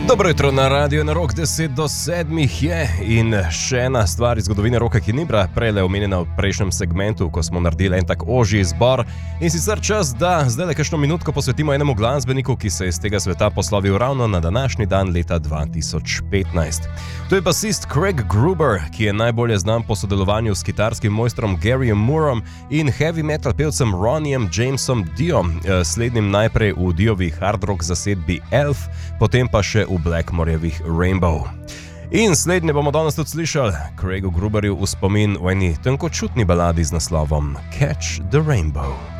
Dobro jutro na Radio na Rock, 10 do 7 je in še ena stvar iz zgodovine roka, ki ni bila prejle omenjena v prejšnjem segmentu, ko smo naredili en tak ožji izbor. In sicer čas, da zdaj le kakšno minutko posvetimo enemu glasbeniku, ki se je iz tega sveta poslovil ravno na današnji dan leta 2015. To je basist Craig Gruber, ki je najbolje znan po sodelovanju s kitarskim mojstrom Garyjem Moorom in heavy metal pevcem Ronnyjem Jamesom Dio, slednjim najprej v Diovi hard rock zasedbi Elf, potem pa še v Blackmorjevih Rainbow. In slednje bomo danes tudi slišali Craigu Gruberju v spomin v eni tenkočutni baladi z naslovom Catch the Rainbow.